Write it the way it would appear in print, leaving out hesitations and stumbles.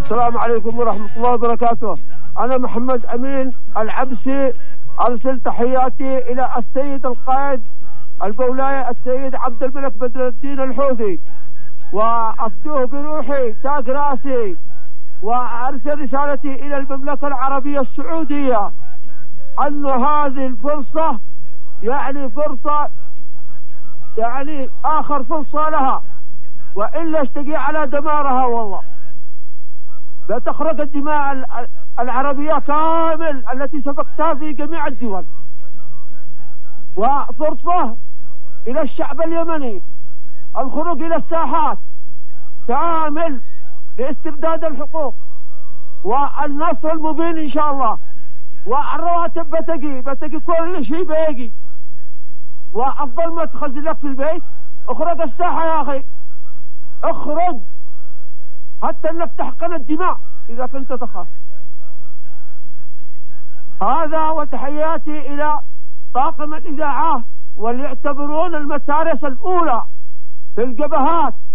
السلام عليكم ورحمة الله وبركاته. أنا محمد أمين العبسي، أرسل تحياتي إلى السيد القائد البولاية السيد عبد الملك بدر الدين الحوثي، وأفدوه بروحي تاج راسي، وأرسل رسالتي إلى المملكة العربية السعودية أن هذه الفرصة فرصة آخر فرصة لها، وإلا اشتقي على دمارها والله. بتخرج الدماء العربية كامل التي سفكتها في جميع الدول. وفرصة إلى الشعب اليمني الخروج إلى الساحات كامل لاسترداد الحقوق والنصر المبين إن شاء الله. والرواتب بتجي كل شيء بيجي. وأفضل ما تخزن لك في البيت، اخرج الساحة يا أخي، اخرج حتى انك تحقن الدماء اذا كنت تخاف. هذا وتحياتي الى طاقم الاذاعة، وليعتبرون المتارس الاولى في الجبهات